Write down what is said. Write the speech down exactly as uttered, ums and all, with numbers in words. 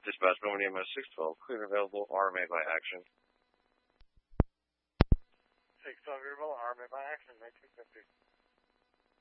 Dispatch, Moment E M S six twelve, clear available, R M A by action. six twelve, available, R M A by action, nineteen fifty.